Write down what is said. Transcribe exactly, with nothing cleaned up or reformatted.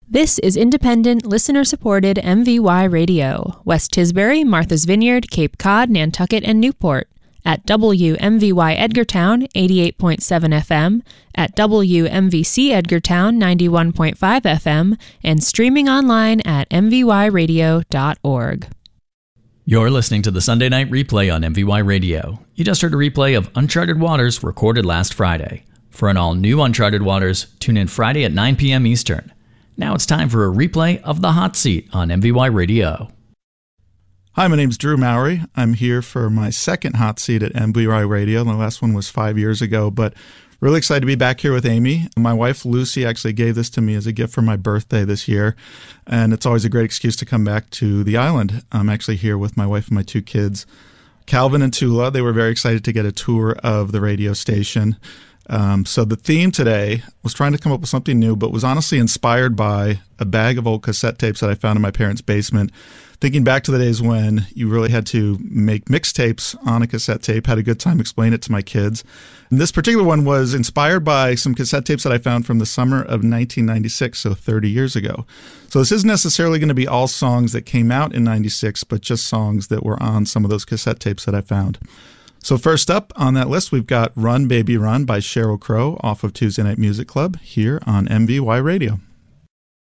This is independent, listener-supported M V Y Radio, West Tisbury, Martha's Vineyard, Cape Cod, Nantucket, and Newport. At W M V Y Edgartown, eighty-eight point seven F M, at W M V C Edgartown, ninety-one point five F M, and streaming online at m v y radio dot org. You're listening to the Sunday Night Replay on M V Y Radio. You just heard a replay of Uncharted Waters recorded last Friday. For an all-new Uncharted Waters, tune in Friday at nine p.m. Eastern. Now it's time for a replay of The Hot Seat on M V Y Radio. Hi, my name's Drew Mowry. I'm here for my second Hot Seat at M V Y Radio. The last one was five years ago, but really excited to be back here with Amy. My wife, Lucy, actually gave this to me as a gift for my birthday this year, and it's always a great excuse to come back to the island. I'm actually here with my wife and my two kids, Calvin and Tula. They were very excited to get a tour of the radio station. Um, so the theme today was trying to come up with something new, but was honestly inspired by a bag of old cassette tapes that I found in my parents' basement. Thinking back to the days when you really had to make mixtapes on a cassette tape, had a good time explaining it to my kids. And this particular one was inspired by some cassette tapes that I found from the summer of nineteen ninety-six, so thirty years ago. So this isn't necessarily going to be all songs that came out in ninety-six, but just songs that were on some of those cassette tapes that I found. So first up on that list, we've got Run Baby Run by Sheryl Crow off of Tuesday Night Music Club here on M V Y Radio.